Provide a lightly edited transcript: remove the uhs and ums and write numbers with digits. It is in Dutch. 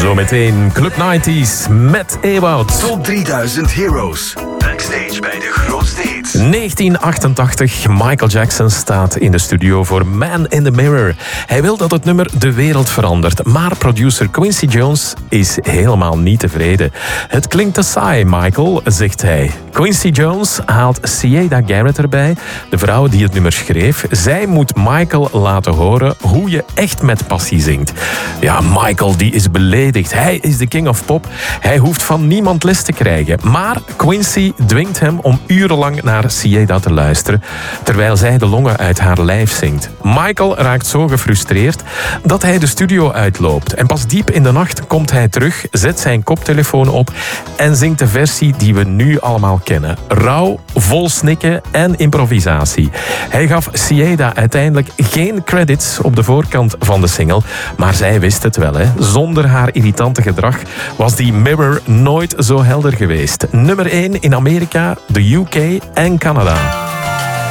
Zometeen Club 90s met Ewout. Top 3000 Heroes. Backstage bij de grootste hits. 1988, Michael Jackson staat in de studio voor Man in the Mirror. Hij wil dat het nummer de wereld verandert, maar producer Quincy Jones is helemaal niet tevreden. Het klinkt te saai, Michael, zegt hij. Quincy Jones haalt Sieda Garrett erbij, de vrouw die het nummer schreef. Zij moet Michael laten horen hoe je echt met passie zingt. Ja, Michael die is beledigd. Hij is de king of pop. Hij hoeft van niemand les te krijgen. Maar Quincy dwingt hem om urenlang naar Sieda te luisteren, terwijl zij de longen uit haar lijf zingt. Michael raakt zo gefrustreerd dat hij de studio uitloopt. En pas diep in de nacht komt hij terug, zet zijn koptelefoon op en zingt de versie die we nu allemaal kennen. Rauw, vol snikken en improvisatie. Hij gaf Sieda uiteindelijk geen credits op de voorkant van de single, maar zij wist het wel, hè. Zonder haar irritante gedrag was die Mirror nooit zo helder geweest. Nummer 1 in Amerika, de UK en Canada.